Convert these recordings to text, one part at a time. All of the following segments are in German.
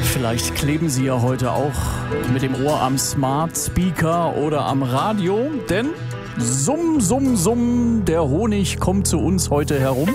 Vielleicht kleben Sie ja heute auch mit dem Ohr am Smart Speaker oder am Radio, denn summ, summ, summ, der Honig kommt zu uns heute herum.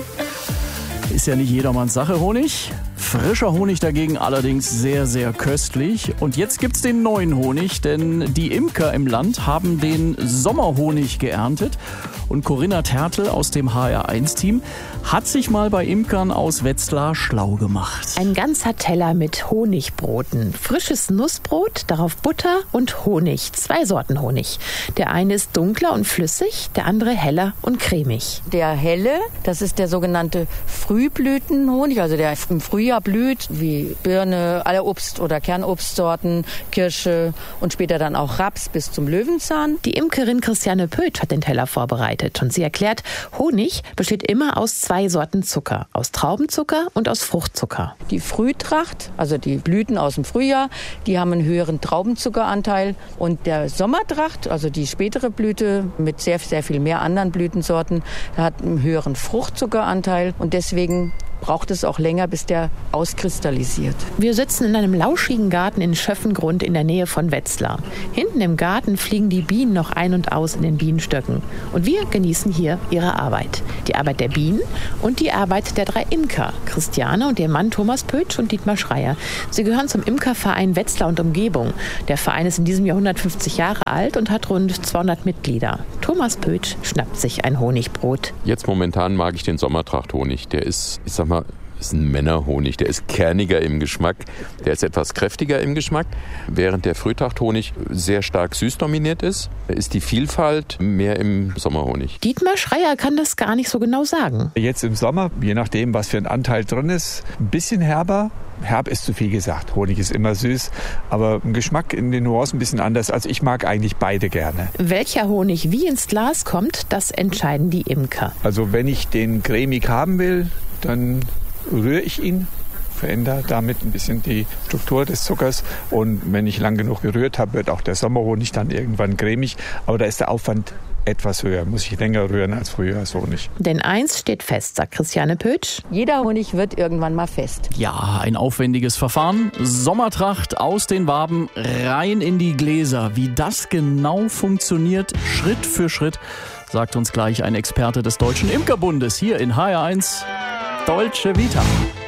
Ist ja nicht jedermanns Sache, Honig. Frischer Honig dagegen allerdings sehr, sehr köstlich. Und jetzt gibt's den neuen Honig, denn die Imker im Land haben den Sommerhonig geerntet. Und Corinna Tertel aus dem HR1-Team hat sich mal bei Imkern aus Wetzlar schlau gemacht. Ein ganzer Teller mit Honigbroten. Frisches Nussbrot, darauf Butter und Honig. 2 Sorten Honig. Der eine ist dunkler und flüssig, der andere heller und cremig. Der helle, das ist der sogenannte Frühblütenhonig, also der im Frühjahr blüht, wie Birne, alle Obst- oder Kernobstsorten, Kirsche und später dann auch Raps bis zum Löwenzahn. Die Imkerin Christiane Pötsch hat den Teller vorbereitet und sie erklärt, Honig besteht immer aus 2 Sorten Zucker, aus Traubenzucker und aus Fruchtzucker. Die Frühtracht, also die Blüten aus dem Frühjahr, die haben einen höheren Traubenzuckeranteil und der Sommertracht, also die spätere Blüte mit sehr, sehr viel mehr anderen Blütensorten, hat einen höheren Fruchtzuckeranteil und deswegen braucht es auch länger, bis der auskristallisiert. Wir sitzen in einem lauschigen Garten in Schöffengrund in der Nähe von Wetzlar. Hinten im Garten fliegen die Bienen noch ein und aus in den Bienenstöcken. Und wir genießen hier ihre Arbeit. Die Arbeit der Bienen und die Arbeit der 3 Imker. Christiane und ihr Mann Thomas Pötsch und Dietmar Schreier. Sie gehören zum Imkerverein Wetzlar und Umgebung. Der Verein ist in diesem Jahr 150 Jahre alt und hat rund 200 Mitglieder. Thomas Pötsch schnappt sich ein Honigbrot. Jetzt momentan mag ich den Sommertrachthonig. Der ist, ich sag mal, ist ein Männerhonig. Der ist kerniger im Geschmack. Der ist etwas kräftiger im Geschmack. Während der Frühtrachthonig sehr stark süß dominiert ist die Vielfalt mehr im Sommerhonig. Dietmar Schreier kann das gar nicht so genau sagen. Jetzt im Sommer, je nachdem, was für ein Anteil drin ist, ein bisschen herber. Herb ist zu viel gesagt. Honig ist immer süß, aber im Geschmack in den Nuancen ein bisschen anders. Also ich mag eigentlich beide gerne. Welcher Honig wie ins Glas kommt, das entscheiden die Imker. Also wenn ich den cremig haben will, dann rühre ich ihn, verändere damit ein bisschen die Struktur des Zuckers. Und wenn ich lang genug gerührt habe, wird auch der Sommerhonig dann irgendwann cremig. Aber da ist der Aufwand etwas höher. Muss ich länger rühren als Frühjahrshonig. Denn eins steht fest, sagt Christiane Pötsch. Jeder Honig wird irgendwann mal fest. Ja, ein aufwendiges Verfahren. Sommertracht aus den Waben rein in die Gläser. Wie das genau funktioniert, Schritt für Schritt, sagt uns gleich ein Experte des Deutschen Imkerbundes hier in HR1 Dolce Vita.